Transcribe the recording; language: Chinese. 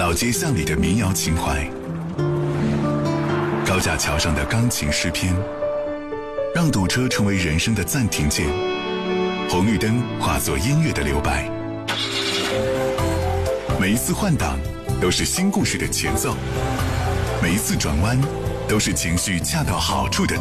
老街巷里的民谣情怀，高架桥上的钢琴诗篇，让堵车成为人生的暂停键，红绿灯化作音乐的留白。每一次换挡都是新故事的前奏，每一次转弯都是情绪恰到好处的